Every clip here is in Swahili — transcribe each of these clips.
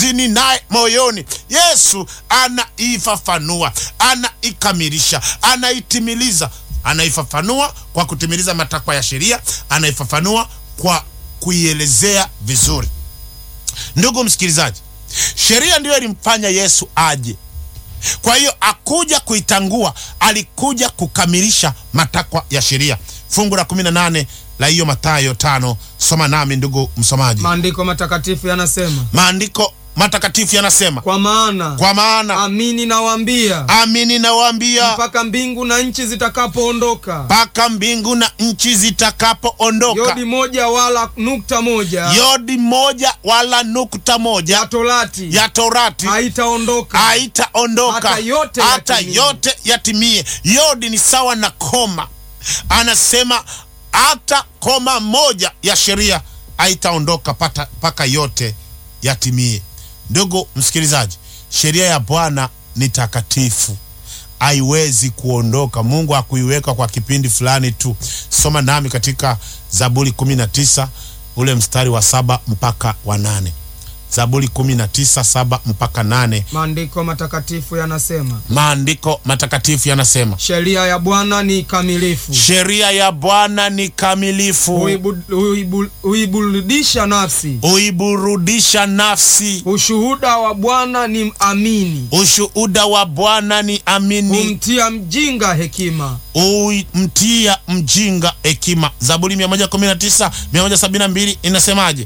kuzini naye moyoni. Yesu anaifafanua, anaikamilisha, anaitimiliza. Anaifafanua kwa kutimiliza matakwa ya sheria, anaifafanua kwa kuielezea vizuri. Ndugu msikilizaji, sheria ndiyo ilimfanya Yesu aje. Kwa hiyo akuja kuitangua, alikuja kukamilisha matakwa ya sheria. Fungu la 18 la hiyo Mathayo 5, soma nami ndugu msomaji. Maandiko matakatifu yanasema. Maandiko matakatifu yanasema, kwa maana amini nawaambia, mpaka mbingu na nchi zitakapoondoka, yodi moja wala nukta moja ya Torati haitaondoka hata yote yatimie. Yodi ni sawa na koma. Anasema hata koma moja ya sheria haitaondoka paka yote yatimie. Ndugu msikilizaji, sheria ya Bwana ni takatifu, haiwezi kuondoka. Mungu hakuiweka kwa kipindi fulani tu. Soma nami katika Zaburi 19 ule mstari wa 7 mpaka wa 8. Zaburi 19, 7 mpaka 8. Maandiko matakatifu yanasema. Sheria ya Bwana ni kamilifu. Huiburudisha nafsi. Ushuhuda wa Bwana ni amini. Humtia mjinga hekima. Zaburi 119, 172 inasemaje?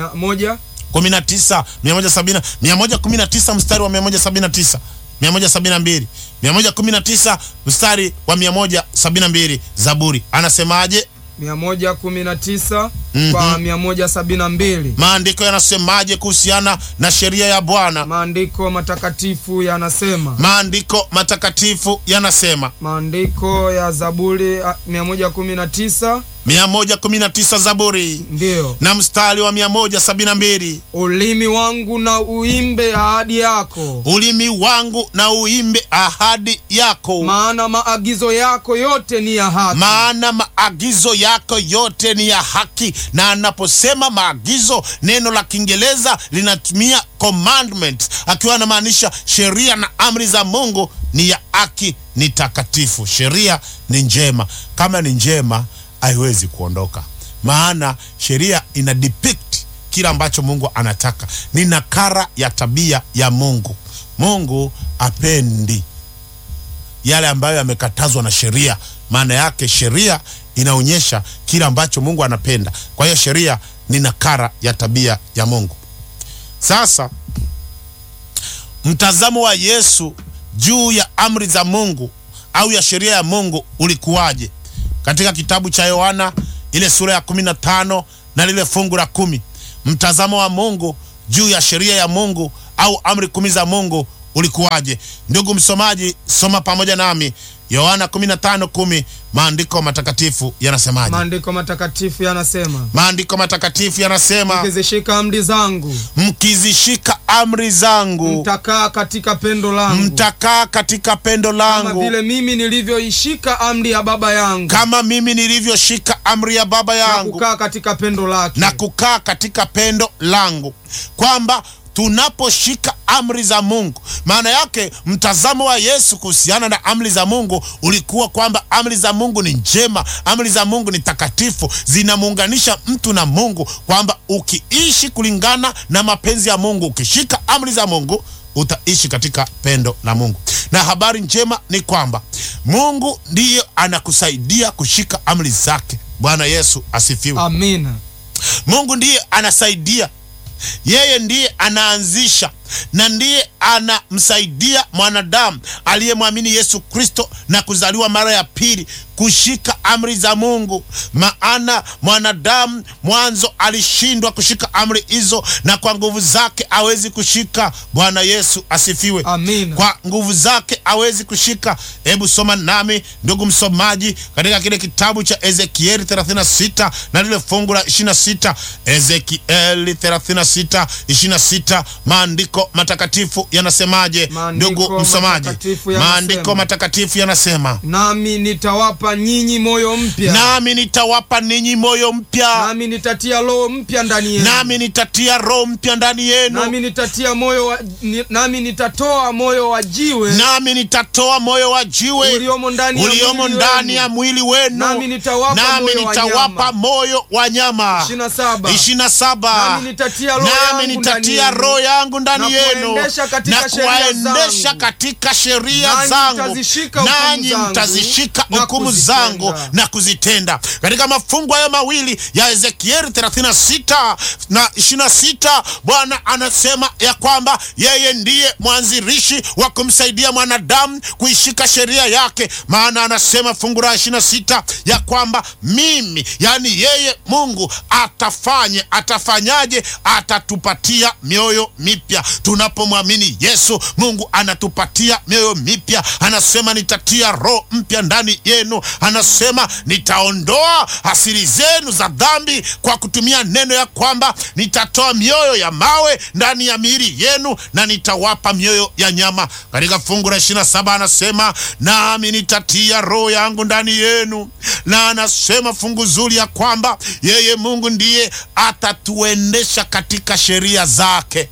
119 mstari wa 179, 172, 119 mstari wa 172. Zaburi anasemaje? 119 kwa 172. Maandiko yanasemaje kuhusiana na sheria ya Bwana? Maandiko matakatifu yanasema. Maandiko ya Zaburi 119 Zaburi, ndio, na mstari wa 172. Ulimi wangu na uimbe ahadi yako. Maana maagizo yako yote ni ya haki. Na anaposema maagizo, neno la Kiingereza linatumia commandment, akiwa anamaanisha sheria na amri za Mungu ni ya haki, ni takatifu. Sheria ni njema. Kama ni njema, haiwezi kuondoka, maana sheria ina depict kila ambacho Mungu anataka. Ni nakara ya tabia ya Mungu. Mungu apendi yale ambayo yamekatazwa na sheria. Maana yake sheria inaonyesha kila ambacho Mungu anapenda. Kwa hiyo sheria ni nakara ya tabia ya Mungu. Sasa mtazamo wa Yesu juu ya amri za Mungu au ya sheria ya Mungu ulikuwaje? Katika kitabu cha Yohana ile sura ya 15 na lile fungu la 10, mtazamo wa Mungu juu ya sheria ya Mungu au amri 10 za Mungu ulikuwaje? Ndugu msomaji, soma pamoja nami Yohana 15:10. Maandiko matakatifu yanasemaje? Maandiko matakatifu yanasema, mkizishika amri zangu, mtakaa katika pendo langu, kama vile mimi nilivyoishika amri ya Baba yangu, na kukaa katika pendo langu. Kwamba tunaposhika amri za Mungu, maana yake mtazamo wa Yesu kuhusiana na amri za Mungu ulikuwa kwamba amri za Mungu ni njema, amri za Mungu ni takatifu, zinamuunganisha mtu na Mungu, kwamba ukiishi kulingana na mapenzi ya Mungu, ukishika amri za Mungu, utaishi katika pendo la Mungu. Na habari njema ni kwamba Mungu ndiye anakusaidia kushika amri zake. Bwana Yesu asifiwe. Amina. Mungu ndiye anasaidia. Yeye ndiye anaanzisha na ndiye anamsaidia mwanadamu aliyemwamini Yesu Kristo na kuzaliwa mara ya pili kushika amri za Mungu. Maana mwanadamu mwanzo alishindwa kushika amri hizo, na kwa nguvu zake hawezi kushika. Bwana Yesu asifiwe. Amina. Kwa nguvu zake hawezi kushika. Hebu soma nami ndugu msomaji katika kile kitabu cha Ezekieli 36 na lile fungu la 26. Ezekieli 36:26, maandiko Maandiko matakatifu yanasemaje, ndugu msomaji? Maandiko matakatifu yanasema, nami nitawapa nyinyi moyo mpya, nami nitawapa ninyi moyo mpya, nami nitatia roho mpya ndani yenu, nami nitatia roho mpya ndani yenu, nami nitatoa moyo wa jiwe, nami nitatoa moyo wa jiwe uliomo ndani ya mwili wenu, nami nitawapa moyo wa nyama. 27 nami nitatia roho yangu ndani yenu na kuwaendesha katika sheria zangu, nanyi mtazishika hukumu zangu na kuzitenda. Katika mafungu haya mawili ya Ezekieli 36 na 26, Bwana anasema ya kwamba yeye ndiye mwanzilishi wa kumsaidia mwanadamu kuishika sheria yake. Maana anasema fungu la 26 ya kwamba mimi, yani yeye Mungu atafanyaje? Atatupatia mioyo mipya. Tunapomwamini Yesu, Mungu anatupatia mioyo mipya. Anasema nitatia roho mpya ndani yenu. Anasema nitaondoa asili zenu za dhambi kwa kutumia neno ya kwamba nitatoa mioyo ya mawe ndani ya miili yenu na nitawapa mioyo ya nyama. Katika fungu la 27 anasema nami nitatia roho yangu ndani yenu, na anasema fungu zuri ya kwamba yeye Mungu ndiye atatuendesha katika sheria zake.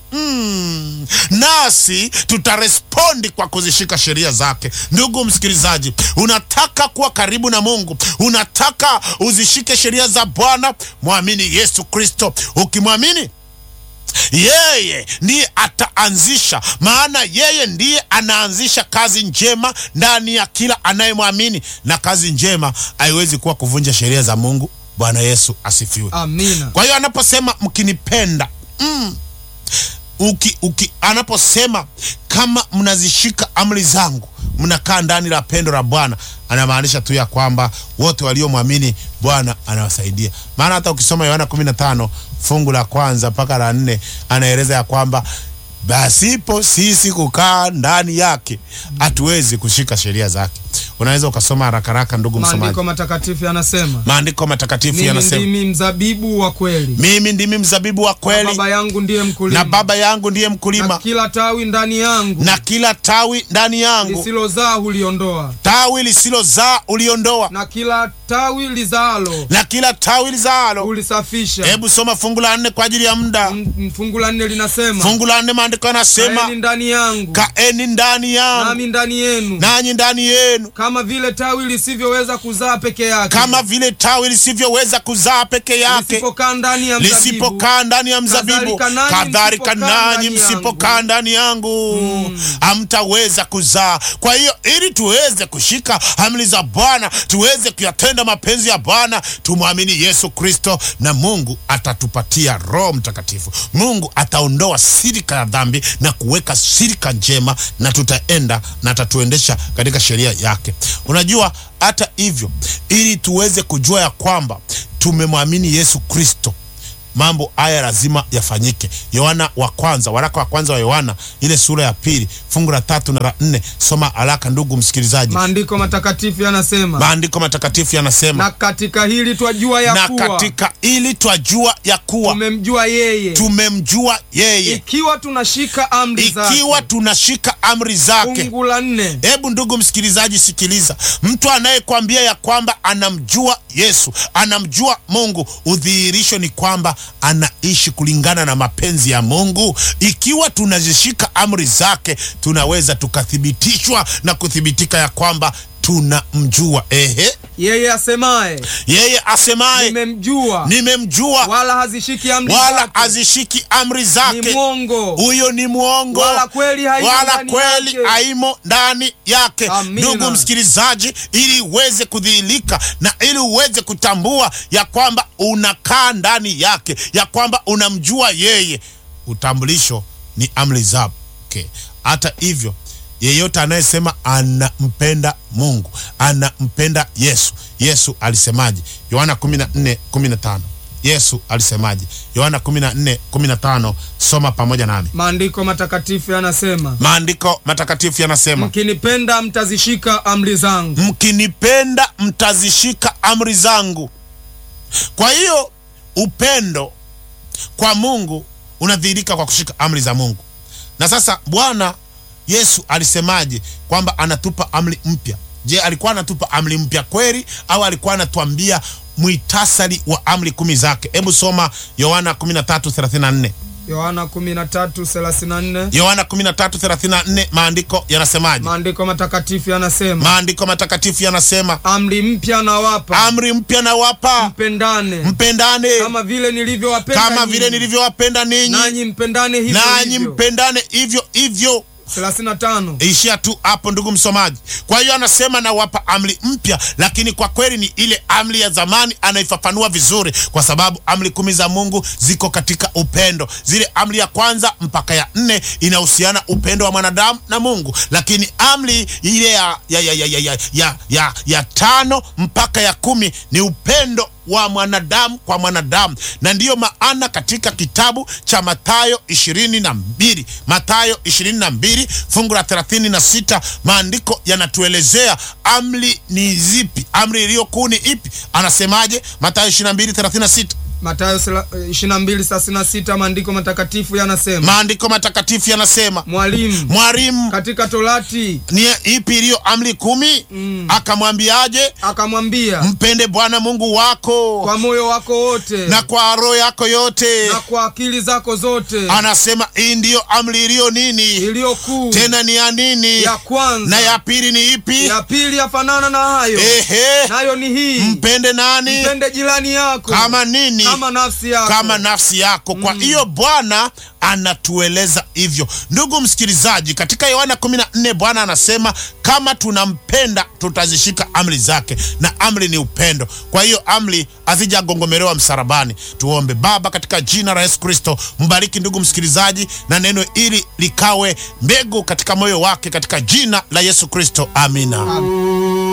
Nasi tutarespondi kwa kuzishika sheria zake. Ndugu msikilizaji, unataka kuwa karibu na Mungu, unataka uzishike sheria za Bwana, mwamini Yesu Kristo. Ukimwamini yeye ndiye ataanzisha, maana yeye ndiye anaanzisha kazi njema ndani ya kila anayemwamini, na kazi njema haiwezi kuwa kuvunja sheria za Mungu. Bwana Yesu asifiwe. Amina. Kwa hiyo anaposema mkinipenda, anaposema kama mnazishika amri zangu, mnakaa ndani la pendo la Bwana, anamaanisha tu ya kwamba wote waliomwamini Bwana anawasaidia. Maana hata ukisoma Yohana 15 fungu la 1 mpaka la 4, anaeleza ya kwamba basipo sisi kukaa ndani yake hatuwezi kushika sheria zake. Unaweza ukasoma haraka ndugu msomaji. Maandiko matakatifu yanasema, maandiko matakatifu yanasema, mimi ndimi mzabibu wa kweli, mimi ndimi mzabibu wa kweli, na baba yangu ndiye mkulima, na baba yangu ndiye mkulima, na kila tawi ndani yangu, na kila tawi ndani yangu lisilozaa huliondoa, tawi lisilozaa uliondoa, na kila tawi lizaalo, na kila tawi lizaalo ulisafisha. Hebu soma fungu la 4 kwa ajili ya muda. Fungu la 4 linasema, fungu la 4 maandiko yanasema, kaeni ndani yangu, kaeni ndani yangu, nami ndani yenu, nanyi ndani yenu. Kama vile tawi lisivyoweza kuzaa peke yake, kama vile tawi lisivyoweza kuzaa peke yake, lisipokaa ndani ya mzabibu, kadhalika nanyi msipokaa ndani yangu hamtaweza kuzaa. Kwa hiyo ili tuweze kushika amri za Bwana, tuweze kuyatenda mapenzi ya Bwana, tumwamini Yesu Kristo, na Mungu atatupatia Roho Mtakatifu. Mungu ataondoa sirika ya dhambi na kuweka sirika njema, na tutaenda na atatuendesha katika sheria yake. Unajua, hata hivyo, ili tuweze kujua ya kwamba tumemwamini Yesu Kristo, mambo haya lazima yafanyike. Waraka wa kwanza wa Yohana, ile sura ya 2 fungu la 3 na la 4. Soma haraka ndugu msikilizaji. Maandiko matakatifu yanasema, na katika hili twajua ya kuwa, tumemjua yeye, ikiwa tunashika amri zake. Fungu la 4. Hebu ndugu msikilizaji, sikiliza. Mtu anayekwambia ya kwamba anamjua Yesu, anamjua Mungu, udhihirisho ni kwamba anaishi kulingana na mapenzi ya Mungu. Ikiwa tunazishika amri zake, tunaweza tukathibitishwa na kuthibitika ya kwamba tunamjua. Yeye asemaye nimemjua, wala hazishiki amri zake, ni mwongo. Huyo ni mwongo, wala kweli haimo ndani yake. Ndugu msikilizaji, ili uweze kudhihirika na ili uweze kutambua ya kwamba unakaa ndani yake, ya kwamba unamjua yeye, utambulisho ni amri zake. Hata hivyo, yeyote anayesema anampenda Mungu, anampenda Yesu alisemaje? Yohana 14:15. Yesu alisemaje? Yohana 14:15. Soma pamoja nami. Maandiko matakatifu yanasema, mkinipenda mtazishika amri zangu. Kwa hiyo upendo kwa Mungu unadhihirika kwa kushika amri za Mungu. Na sasa Bwana Yesu alisemaje kwamba anatupa amri mpya? Je, alikuwa anatupa amri mpya kweli au alikuwa anatuambia muhtasari wa amri 10 zake? Hebu soma Yohana 13:34. Yohana 13:34. Yohana 13:34, maandiko yanasemaje? Maandiko matakatifu yanasema. Maandiko matakatifu yanasema, amri mpya nawapa. Amri mpya nawapa. Mpendane. Mpendane. Kama vile nilivyowapenda ninyi. Kama vile nilivyowapenda ninyi. Nanyi mpendane hivyo hivyo. Nanyi mpendane hivyo hivyo. 35. Ishia tu hapo ndugu msomaji. Kwa hiyo anasema nawapa amri mpya, lakini kwa kweli ni ile amri ya zamani anaifafanua vizuri, kwa sababu amri 10 za Mungu ziko katika upendo. Zile amri ya kwanza mpaka ya 4 inahusiana upendo wa mwanadamu na Mungu, lakini amri ile ya 5 mpaka ya 10 ni upendo wa mwanadamu kwa mwanadamu. Na ndiyo maana katika kitabu cha Mathayo 22, Mathayo 22 fungu la 36, maandiko yanatuelezea amri ni zipi, amri iliyokuu ni ipi. Anasemaje? Mathayo 22:36. Mathayo 22:36, maandiko matakatifu yanasema. Maandiko matakatifu yanasema, Mwalimu, katika Torati ni ipi iliyo amri 10? Akamwambiaje? Akamwambia, mpende Bwana Mungu wako kwa moyo wako wote, na kwa roho yako yote, na kwa akili zako zote. Anasema hii ndiyo amri iliyo nini? Iliyo kuu. Tena ni ya nini? Ya kwanza. Na ya pili ni ipi? Ya pili yafanana na hayo. Nayo ni hii: mpende nani? Mpende jirani yako kama nini? Kama nafsi yako. Kama nafsi yako. Kwa hiyo Bwana anatueleza hivyo. Ndugu msikilizaji, katika Yohana 14 Bwana anasema kama tunampenda tutazishika amri zake, na amri ni upendo. Kwa hiyo amri hazijagongomelewa msalabani. Tuombe. Baba, katika jina la Yesu Kristo, mbariki ndugu msikilizaji na neno hili likawe mbegu katika moyo wake, katika jina la Yesu Kristo. Amina.